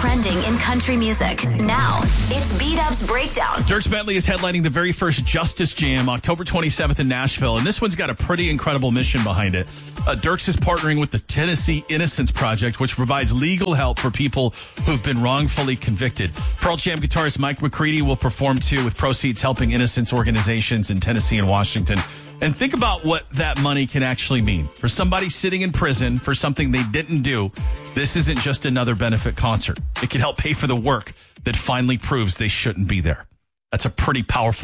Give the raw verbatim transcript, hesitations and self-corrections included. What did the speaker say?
trending in country music. Now, it's B-Dub's Breakdown. Dierks Bentley is headlining the very first Justice Jam, October twenty-seventh in Nashville, and this one's got a pretty incredible mission behind it. Uh, Dierks is partnering with the Tennessee Innocence Project, which provides legal help for people who've been wrongfully convicted. Pearl Jam guitarist Mike McCready will perform too, with proceeds helping innocence organizations in Tennessee and Washington. And think about what that money can actually mean. For somebody sitting in prison for something they didn't do, this isn't just another benefit concert. It can help pay for the work that finally proves they shouldn't be there. That's a pretty powerful